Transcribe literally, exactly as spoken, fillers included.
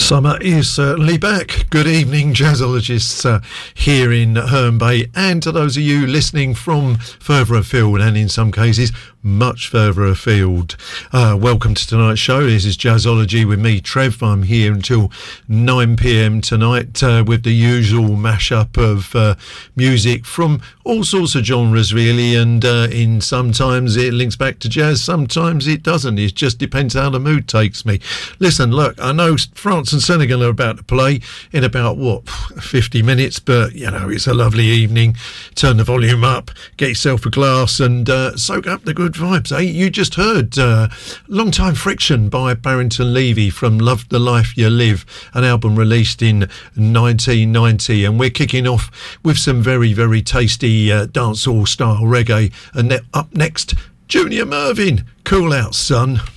Summer is certainly back. Good evening, jazzologists uh, here in Herne Bay, and to those of you listening from further afield, and in some cases much further afield. Uh, welcome to tonight's show. This is Jazzology with me, Trev. I'm here until nine p.m. tonight uh, with the usual mashup of uh, music from all sorts of genres, really, and uh, in sometimes it links back to jazz, sometimes it doesn't. It just depends how the mood takes me. Listen, look, I know France and Senegal are about to play in about, what, fifty minutes, but, you know, it's a lovely evening. Turn the volume up, get yourself a glass and uh, soak up the good vibes, eh? You just heard uh, Long Time Friction by Barrington Levy from Love the Life You Live, an album released in nineteen ninety, and we're kicking off with some very, very tasty uh, dancehall style reggae, and ne- up next, Junior Murvin, Cool Out Son.